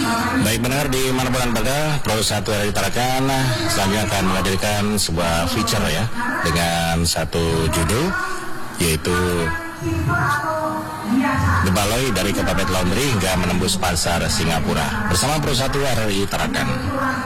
Baik benar di manapun Anda berada, Pro 1 RRI Tarakan selanjutnya akan menghadirkan sebuah feature ya dengan satu judul yaitu The Baloi dari Kepapet Laundry hingga menembus pasar Singapura bersama Pro 1 RRI Tarakan.